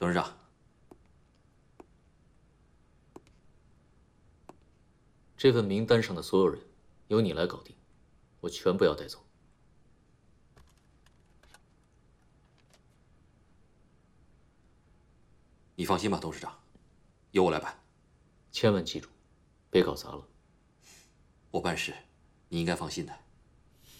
董事长， 这份名单上的所有人，由你来搞定，我全部要带走。 你放心吧，董事长，由我来办。 千万记住，别搞砸了。 我办事，你应该放心的。